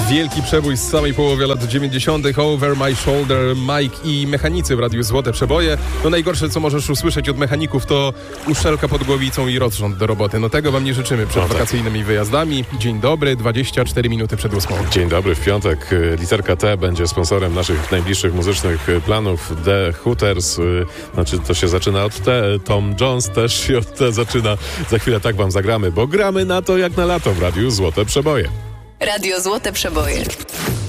Wielki przebój z samej połowy lat 90. Over My Shoulder, Mike i mechanicy w Radiu Złote Przeboje. No najgorsze, co możesz usłyszeć od mechaników, to uszczelka pod głowicą i rozrząd do roboty. No tego wam nie życzymy przed wakacyjnymi wyjazdami. Dzień dobry, 24 minuty przed 8. Dzień dobry, w piątek literka T będzie sponsorem naszych najbliższych muzycznych planów. The Hooters, znaczy to się zaczyna od T. Tom Jones też się od T zaczyna. Za chwilę tak wam zagramy, bo gramy na to jak na lato w Radiu Złote Przeboje. Radio Złote Przeboje.